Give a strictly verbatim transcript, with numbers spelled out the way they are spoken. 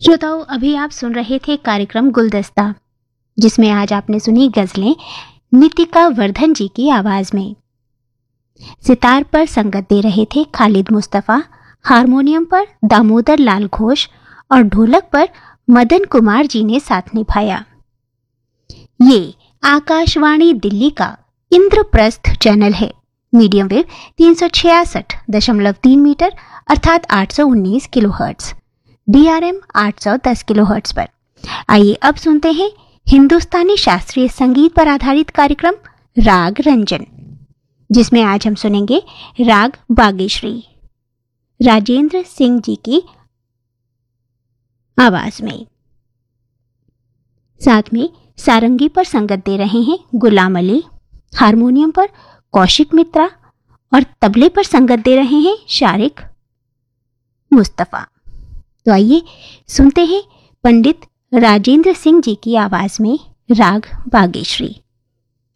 श्रोताओं, अभी आप सुन रहे थे कार्यक्रम गुलदस्ता, जिसमें आज आपने सुनी गजलें नितिका वर्धन जी की आवाज में। सितार पर संगत दे रहे थे खालिद मुस्तफ़ा, हारमोनियम पर दामोदर लाल घोष और ढोलक पर मदन कुमार जी ने साथ निभाया। ये आकाशवाणी दिल्ली का इंद्रप्रस्थ चैनल है। मीडियम वेव तीन सौ छियासठ दशमलव तीन मीटर अर्थात आठ सौ उन्नीस kilo hertz, D R M आठ सौ दस किलो हर्ट्ज पर। आइए अब सुनते हैं हिंदुस्तानी शास्त्रीय संगीत पर आधारित कार्यक्रम राग रंजन, जिसमें आज हम सुनेंगे राग बागेश्री, राजेंद्र सिंह जी की आवाज में। साथ में सारंगी पर संगत दे रहे हैं गुलाम अली, हारमोनियम पर कौशिक मित्रा और तबले पर संगत दे रहे हैं शारिक मुस्तफ़ा। तो आइए सुनते हैं पंडित राजेंद्र सिंह जी की आवाज में राग बागेश्री।